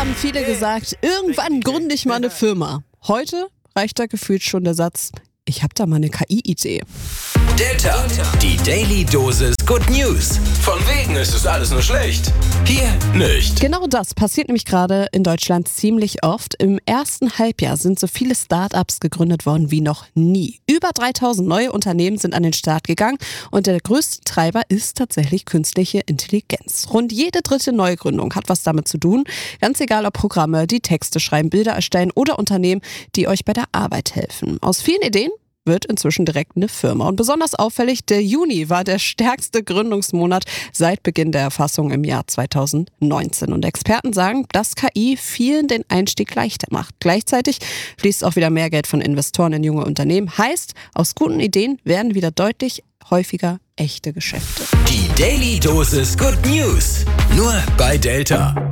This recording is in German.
haben viele gesagt, irgendwann gründe ich mal eine Firma. Heute reicht da gefühlt schon der Satz, ich habe da mal eine KI-Idee. Delta, die Daily Dosis Good News. Von wegen ist es alles nur schlecht. Hier nicht. Genau das passiert nämlich gerade in Deutschland ziemlich oft. Im ersten Halbjahr sind so viele Startups gegründet worden wie noch nie. Über 3000 neue Unternehmen sind an den Start gegangen und der größte Treiber ist tatsächlich künstliche Intelligenz. Rund jede dritte Neugründung hat was damit zu tun. Ganz egal ob Programme, die Texte schreiben, Bilder erstellen oder Unternehmen, die euch bei der Arbeit helfen. Aus vielen Ideen wird inzwischen direkt eine Firma. Und besonders auffällig, der Juni war der stärkste Gründungsmonat seit Beginn der Erfassung im Jahr 2019. Und Experten sagen, dass KI vielen den Einstieg leichter macht. Gleichzeitig fließt auch wieder mehr Geld von Investoren in junge Unternehmen. Heißt, aus guten Ideen werden wieder deutlich häufiger echte Geschäfte. Die Daily Dosis Good News. Nur bei Delta.